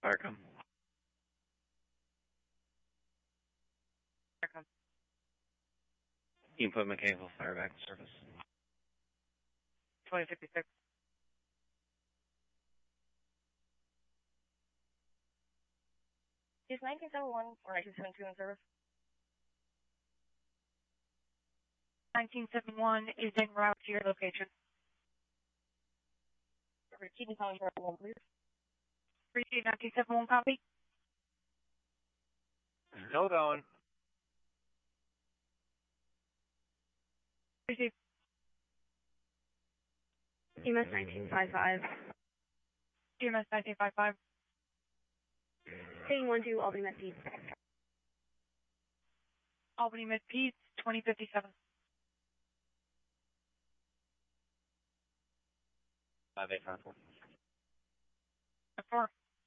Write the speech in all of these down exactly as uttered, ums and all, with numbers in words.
Firecom. Firecom. You can put mechanical fire back in service. twenty fifty-six. Is nineteen seventy-one or nineteen seventy-two in service? nineteen seventy-one is en route to your location. Repeat calling for one, please. Repeat nineteen seventy-one copy. Still going. Receive. T M S nineteen fifty-five. T M S nineteen fifty-five. Taking one to Albany Med Peds. Albany Med Peds, twenty fifty-seven. Five eight five four. Four.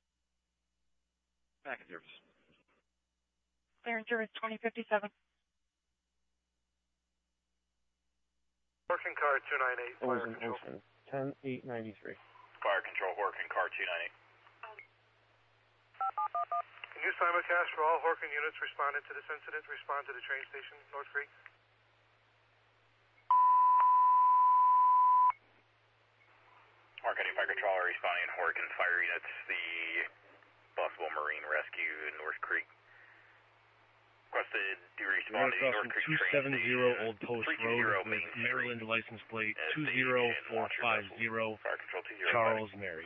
Back in service. Clear in service, twenty fifty-seven. Working car two ninety-eight, fire control. ten eight ninety-three. Fire control, working car two ninety-eight. Can you simulcast for all Horkin units responding to this incident? Respond to the train station, North Creek. Mark County Fire Control responding Horkin fire units, the possible Marine rescue in North Creek. Requested to respond to the North Creek two seventy Old Post Road with Maryland license plate two zero four five zero, Charles Mary.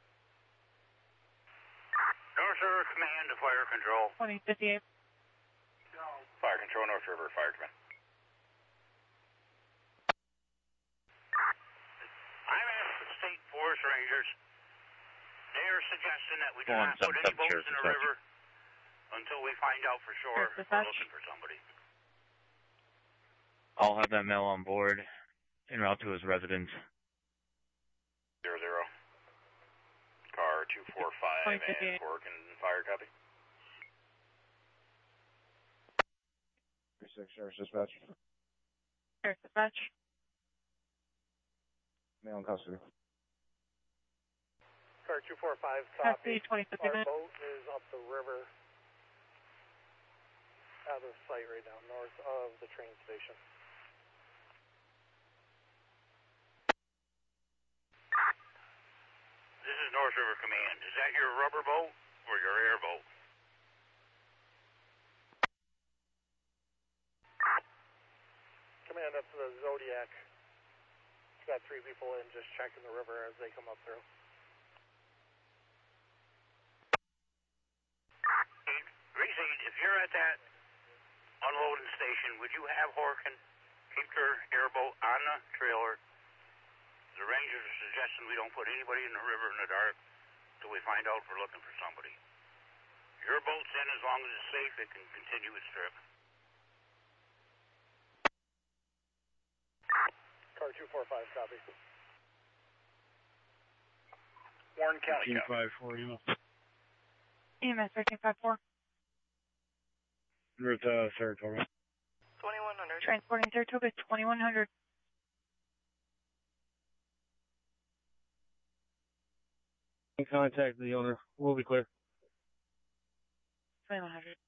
North River Command to Fire Control. twenty fifty-eight. Fire Control, North River Fire Command. I'm asked the State Forest Rangers. They are suggesting that we do not put any boats in the river until we find out for sure if we're looking for somebody. I'll have that male on board en route to his residence. Zero zero. Car two four five and Horkin fire copy. three six, Sheriff's Dispatch. Sheriff's Dispatch. Male in custody. Car two four five, copy. copy. twenty fifty-nine. Our boat is up the river. Out of sight right now, north of the train station. This is North River Command. Is that your rubber boat or your airboat? Command up to the Zodiac. It's got three people in just checking the river as they come up through. Hey, Reese, if you're at that unloading station, would you have Horkin keep your airboat on the trailer? The Rangers are suggesting we don't put anybody in the river in the dark until we find out if we're looking for somebody. Your boat's in as long as it's safe, it can continue its trip. Car two four five, copy. Warren County, thirteen five four, you know. E M S thirteen fifty-four. Route uh, Saratoga. twenty-one hundred. Transporting Saratoga, twenty-one hundred. Contact the owner. We'll be clear. twenty-one hundred.